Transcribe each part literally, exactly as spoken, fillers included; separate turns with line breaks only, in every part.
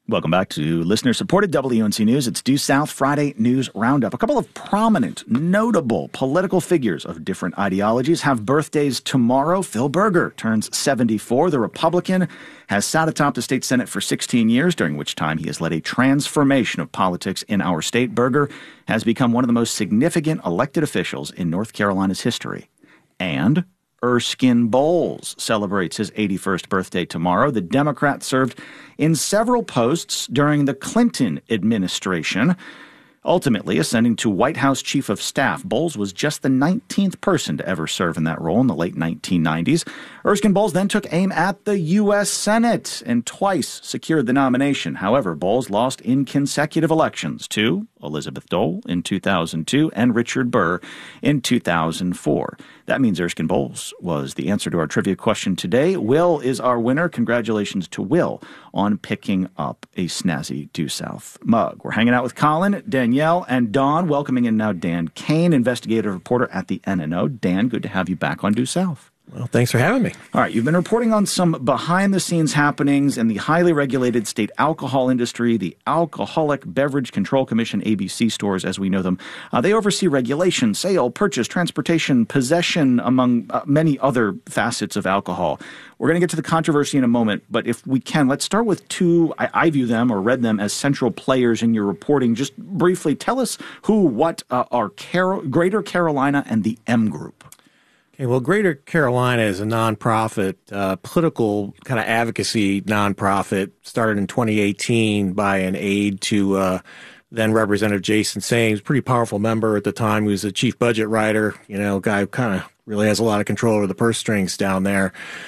Welcome back to listener-supported W U N C News. It's Due South Friday News Roundup. A couple of prominent, notable political figures of different ideologies have birthdays tomorrow. Phil Berger turns seventy-four. The Republican has sat atop the state Senate for sixteen years, during which time he has led a transformation of politics in our state. Berger has become one of the most significant elected officials in North Carolina's history. And Erskine Bowles celebrates his eighty-first birthday tomorrow. The Democrat served in several posts during the Clinton administration, ultimately ascending to White House Chief of Staff. Bowles was just the nineteenth person to ever serve in that role in the late nineteen nineties. Erskine Bowles then took aim at the U S Senate and twice secured the nomination. However, Bowles lost in consecutive elections to Elizabeth Dole in two thousand two and Richard Burr in two thousand four. That means Erskine Bowles was the answer to our trivia question today. Will is our winner. Congratulations to Will on picking up a snazzy Due South mug. We're hanging out with Colin, Danielle, and Dawn. Welcoming in now Dan Kane, investigative reporter at the N N O. Dan, good to have you back on Due South.
Well, thanks for having me.
All right, you've been reporting on some behind-the-scenes happenings in the highly regulated state alcohol industry, the Alcoholic Beverage Control Commission, A B C stores as we know them. Uh, they oversee regulation, sale, purchase, transportation, possession, among uh, many other facets of alcohol. We're going to get to the controversy in a moment, but if we can, let's start with two, I, I view them or read them as central players in your reporting. Just briefly, tell us who, what uh, are Car- Greater Carolina and the M Group.
Okay, well, Greater Carolina is a nonprofit, uh, political kind of advocacy nonprofit started in twenty eighteen by an aide to uh, then Representative Jason Sames, pretty powerful member at the time. He was a chief budget writer, you know, guy who kind of really has a lot of control over the purse strings down there.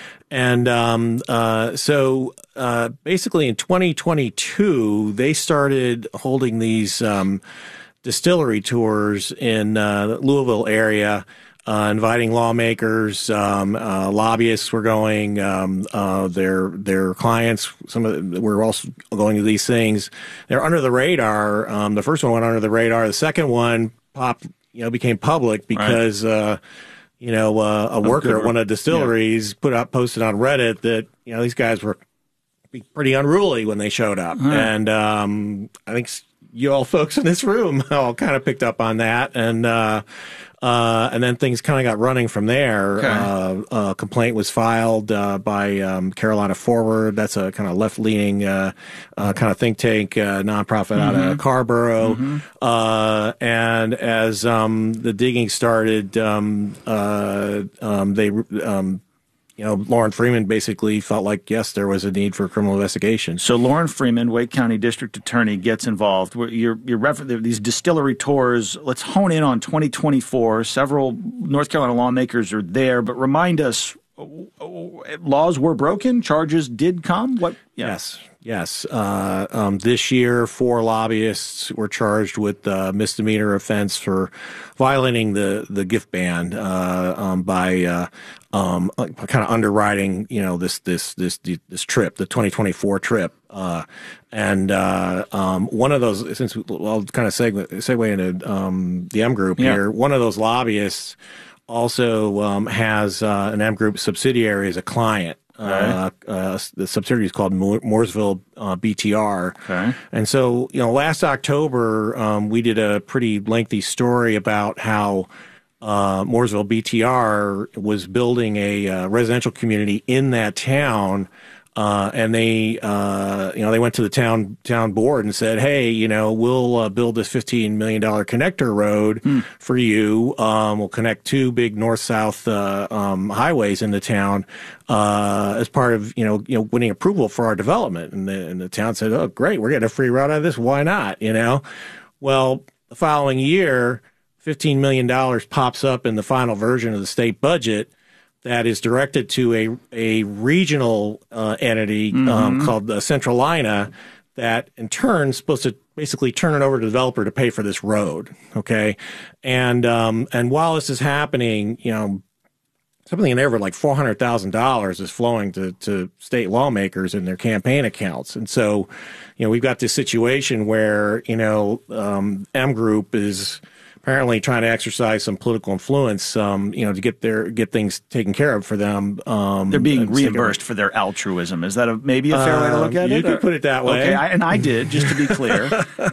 And um, uh, so uh, basically in twenty twenty-two, they started holding these um, distillery tours in uh, the Louisville area. Uh, inviting lawmakers, um, uh, lobbyists were going, um, uh, their their clients. Some of them were also going to these things. They're under the radar. Um, the first one went under the radar. The second one popped, you know, became public because right. uh, you know uh, a worker at one of the distilleries yeah. put up posted on Reddit that you know these guys were pretty unruly when they showed up, huh. and um, I think you all folks in this room all kind of picked up on that, and. Uh, Uh, and then things kind of got running from there.
Okay.
Uh, a complaint was filed uh, by um, Carolina Forward. That's a kind of left-leaning uh, uh, kind of think tank uh, nonprofit mm-hmm. out of Carborough. Mm-hmm. Uh, and as um, the digging started, um, uh, um, they um, you know, Lauren Freeman basically felt like, yes, there was a need for a criminal investigation.
So Lauren Freeman, Wake County District Attorney, gets involved. You're, you're refer- these distillery tours, let's hone in on twenty twenty-four. Several North Carolina lawmakers are there, but remind us, laws were broken, charges did come? What?
Yeah. Yes. Yes. Uh, um, this year, four lobbyists were charged with a misdemeanor offense for violating the, the gift ban uh, um, by uh, um, kind of underwriting, you know, this this this this trip, the twenty twenty-four trip. Uh, and uh, um, one of those, since I'll kind of segue, segue into um, the M Group yeah. here, one of those lobbyists also um, has uh, an M Group subsidiary as a client. Uh, uh, the subsidiary is called Mooresville uh, B T R.
Okay.
And so, you know, last October, um, we did a pretty lengthy story about how uh, Mooresville B T R was building a uh, residential community in that town. Uh, and they, uh, you know, they went to the town town board and said, "Hey, you know, we'll uh, build this fifteen million dollars connector road hmm. for you. Um, we'll connect two big north-south uh, um, highways in the town uh, as part of, you know, you know, winning approval for our development." And the, and the town said, "Oh, great, we're getting a free route out of this. Why not?" You know, well, the following year, fifteen million dollars pops up in the final version of the state budget. That is directed to a a regional uh, entity mm-hmm. um, called the Centralina that in turn is supposed to basically turn it over to the developer to pay for this road. Okay. And um, and while this is happening, you know, something in there over like four hundred thousand dollars is flowing to, to state lawmakers in their campaign accounts. And so, you know, we've got this situation where, you know, um, M Group is apparently trying to exercise some political influence, um, you know, to get their get things taken care of for them. Um,
They're being reimbursed for their altruism. Is that a, maybe a fair uh, way to look at
you
it?
You could put it that way.
Okay, I, and I did, just to be clear.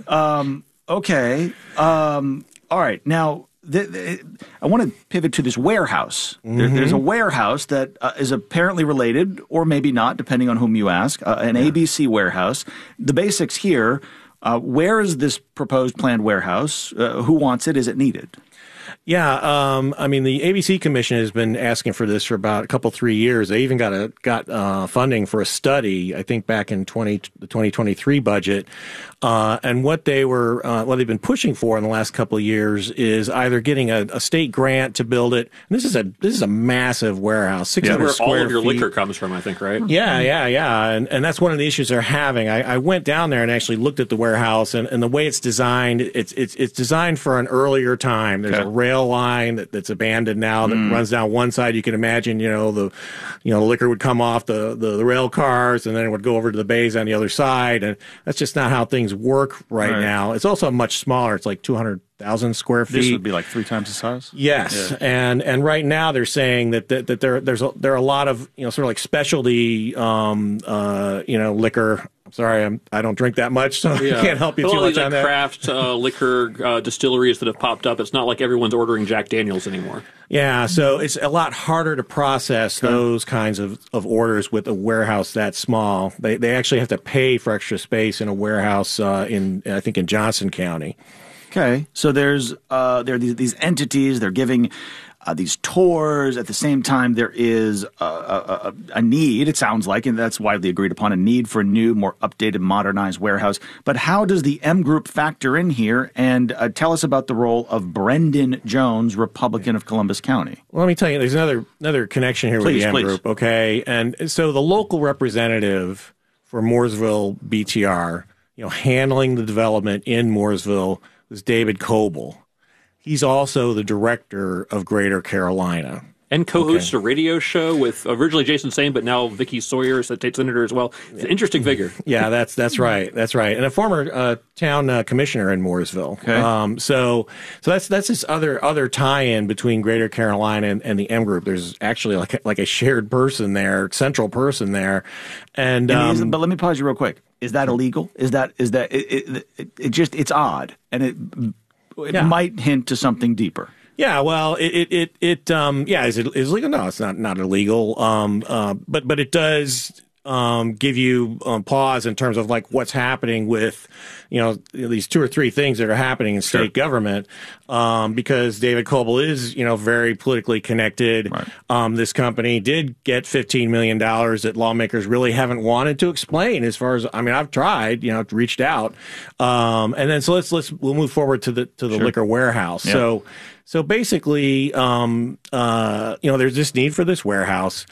um, okay. Um, all right. Now, the, the, I want to pivot to this warehouse. Mm-hmm. There, there's a warehouse that uh, is apparently related, or maybe not, depending on whom you ask, uh, an yeah. A B C warehouse. The basics here, uh, where is this proposed planned warehouse? Uh, who wants it? Is it needed?
Yeah, um, I mean, the A B C Commission has been asking for this for about a couple, three years. They even got a got uh, funding for a study, I think, back in twenty, the twenty twenty-three budget. Uh, and what they were, uh, what they've been pushing for in the last couple of years is either getting a, a state grant to build it. And this is a this is a massive warehouse, six hundred
yeah, where
square
all of your
feet.
liquor comes from, I think, right?
Yeah, yeah, yeah, and and that's one of the issues they're having. I, I went down there and actually looked at the warehouse, and, and the way it's designed, it's it's it's designed for an earlier time. There's okay. a rail line that, that's abandoned now that mm. runs down one side. You can imagine, you know, the you know the liquor would come off the, the the rail cars, and then it would go over to the bays on the other side, and that's just not how things work right, right. now. It's also much smaller. It's like two hundred thousand square feet.
This would be like three times the size?
Yes.
Yeah.
And and right now they're saying that that, that there there's a, there are a lot of, you know, sort of like specialty um uh you know liquor. I'm sorry, I'm I don't drink that much, so yeah. I can't help you
but
too
all
much
these, like,
on that.
Craft uh, liquor uh, distilleries that have popped up. It's not like everyone's ordering Jack Daniels anymore.
Yeah, so it's a lot harder to process okay. those kinds of, of orders with a warehouse that small. They they actually have to pay for extra space in a warehouse uh, in I think in Johnson County.
Okay, so there's uh, there are these, these entities. They're giving uh, these tours. At the same time, there is a, a, a need, it sounds like, and that's widely agreed upon, a need for a new, more updated, modernized warehouse. But how does the M Group factor in here? And uh, tell us about the role of Brendan Jones, Republican of Columbus County.
Well, let me tell you, there's another another connection here
please,
with the M
please.
Group, okay? And so the local representative for Mooresville B T R, you know, handling the development in Mooresville, is David Coble. He's also the director of Greater Carolina.
And co-hosts
okay.
a radio show with originally Jason Sane, but now Vicky Sawyer, a state senator as well. It's an interesting figure.
Yeah, that's that's right. That's right. And a former uh, town uh, commissioner in Mooresville.
Okay.
Um, so so that's that's this other other tie-in between Greater Carolina and, and the M Group. There's actually like a, like a shared person there, central person there. And,
and
um,
but let me pause you real quick. Is that illegal? Is that is that it? It, it, it just it's odd, and it it
yeah.
might hint to something deeper.
Yeah, well, it it it, it um yeah, is it is legal? No, it's not not illegal. Um, uh, but but it does um give you um, pause in terms of like what's happening with, you know, these two or three things that are happening in state sure. government. Um, because David Coble is, you know, very politically connected.
Right.
Um, this company did get fifteen million dollars that lawmakers really haven't wanted to explain. As far as I mean, I've tried, you know, reached out. Um, and then so let's let's we'll move forward to the to the
sure.
liquor warehouse.
Yeah.
So. So basically, um, uh, you know, there's this need for this warehouse.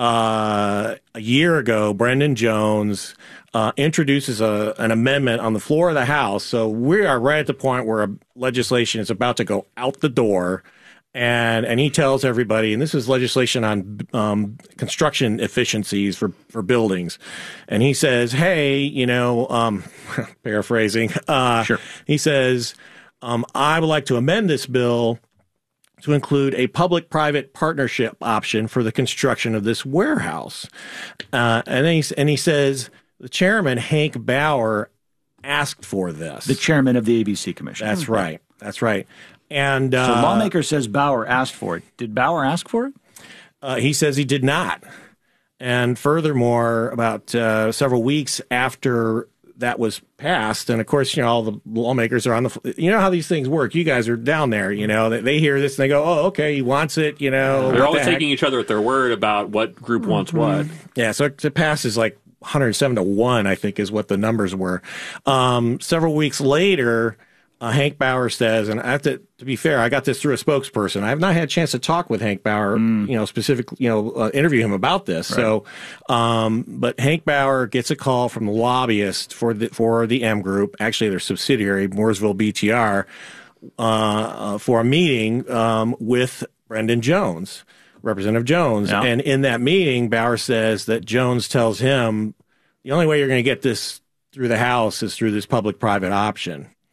Uh, a year ago, Brendan Jones uh, introduces a, an amendment on the floor of the House. So we are right at the point where a legislation is about to go out the door. And and he tells everybody, and this is legislation on um, construction efficiencies for, for buildings. And he says, hey, you know, um, paraphrasing, uh,
sure.
he says, Um, I would like to amend this bill to include a public-private partnership option for the construction of this warehouse. Uh, and, then he, and he says the chairman, Hank Bauer, asked for this.
The chairman of the A B C Commission.
That's right. That's right. And uh,
so lawmaker says Bauer asked for it. Did Bauer ask for it?
Uh, he says he did not. And furthermore, about uh, several weeks after that was passed, and of course, you know, all the lawmakers are on the, you know how these things work. You guys are down there, you know, they, they hear this and they go, oh, okay, he wants it, you know.
They're always
the
taking each other at their word about what group mm-hmm. wants what.
Yeah, so it, it passes like one hundred seven to one, I think, is what the numbers were. Um, several weeks later, uh, Hank Bauer says, and I have to, to be fair, I got this through a spokesperson. I have not had a chance to talk with Hank Bauer, mm. you know, specifically, you know, uh, interview him about this. Right. So, um, but Hank Bauer gets a call from the lobbyist for the for the M Group, actually their subsidiary, Mooresville B T R, uh, uh, for a meeting um, with Brendan Jones, Representative Jones. Yeah. And in that meeting, Bauer says that Jones tells him the only way you're going to get this through the House is through this public-private option.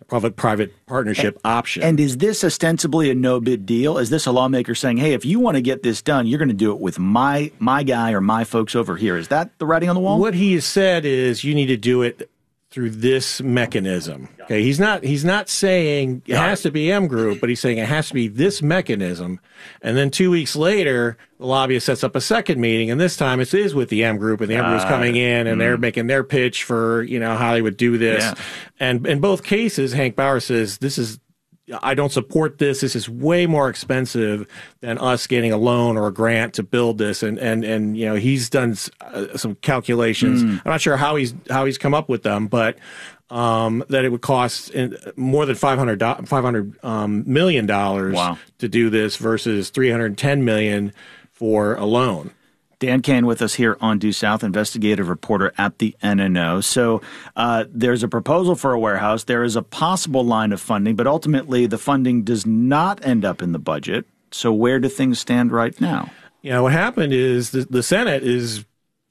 public-private partnership
and,
option.
And is this ostensibly a no-bid deal? Is this a lawmaker saying, hey, if you want to get this done, you're going to do it with my my guy or my folks over here? Is that the writing on the wall?
What he has said is you need to do it through this mechanism. Okay, he's not he's not saying it has to be M Group, but he's saying it has to be this mechanism. And then two weeks later, the lobbyist sets up a second meeting, and this time it is with the M Group, and the M Group's coming in, and mm. they're making their pitch for, you know, how they would do this. Yeah. And in both cases, Hank Bauer says this is I don't support this. This is way more expensive than us getting a loan or a grant to build this. And, and, and you know, he's done uh, some calculations. Mm. I'm not sure how he's how he's come up with them, but um, that it would cost more than five hundred um, million dollars wow. to do this versus three hundred ten million dollars for a loan.
Dan Kane with us here on Due South, investigative reporter at the N N O. So uh, there's a proposal for a warehouse. There is a possible line of funding, but ultimately the funding does not end up in the budget. So where do things stand right now?
You know, what happened is the, the Senate is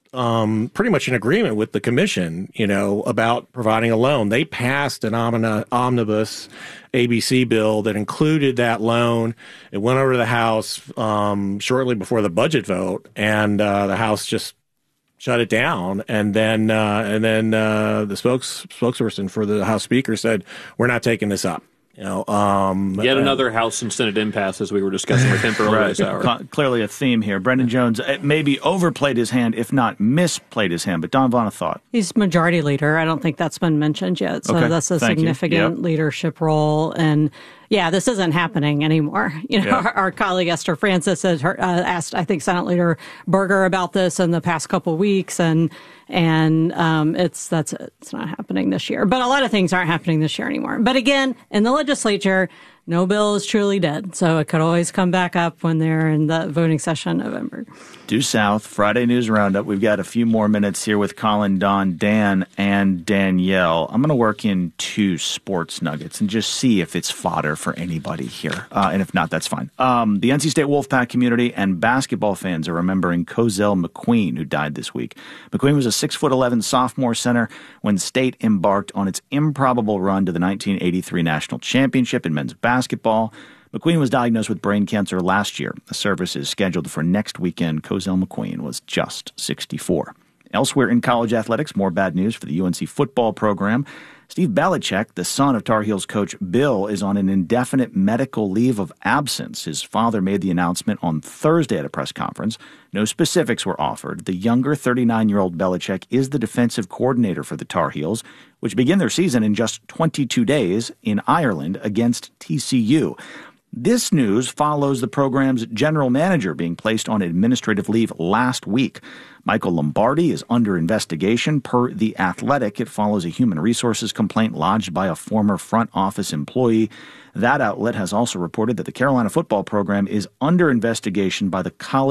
um, pretty much in agreement with the commission, you know, about providing a loan. They passed an omni- omnibus A B C bill that included that loan. It went over to the House um, shortly before the budget vote, and uh, the House just shut it down. And then, uh, and then uh, the spokes spokesperson for the House Speaker said, "We're not taking this up." You know, um,
yet another House and Senate impasse, as we were discussing with him earlier this hour.
Clearly a theme here. Brendan Jones maybe overplayed his hand, if not misplayed his hand. But Don Vaughn, a thought.
He's majority leader. I don't think that's been mentioned yet. So
okay.
that's a
Thank
significant
yep.
leadership role. And yeah, this isn't happening anymore. You know,
yeah.
our, our colleague Esther Francis has heard, uh, asked, I think, Senate Leader Berger about this in the past couple of weeks, and and um, it's that's it's not happening this year. But a lot of things aren't happening this year anymore. But again, in the legislature, no bill is truly dead, so it could always come back up when they're in the voting session in November.
Due South, Friday News Roundup. We've got a few more minutes here with Colin, Don, Dan, and Danielle. I'm going to work in two sports nuggets and just see if it's fodder for anybody here. Uh, and if not, that's fine. Um, the N C State Wolfpack community and basketball fans are remembering Cozell McQueen, who died this week. McQueen was a six foot eleven sophomore center when State embarked on its improbable run to the nineteen eighty-three National Championship in men's basketball. McQueen was diagnosed with brain cancer last year. The service is scheduled for next weekend. Cozell McQueen was just sixty-four. Elsewhere in college athletics, more bad news for the U N C football program. Steve Belichick, the son of Tar Heels coach Bill, is on an indefinite medical leave of absence. His father made the announcement on Thursday at a press conference. No specifics were offered. The younger thirty-nine-year-old Belichick is the defensive coordinator for the Tar Heels, which begin their season in just twenty-two days in Ireland against T C U. This news follows the program's general manager being placed on administrative leave last week. Michael Lombardi is under investigation. Per The Athletic, it follows a human resources complaint lodged by a former front office employee. That outlet has also reported that the Carolina football program is under investigation by the College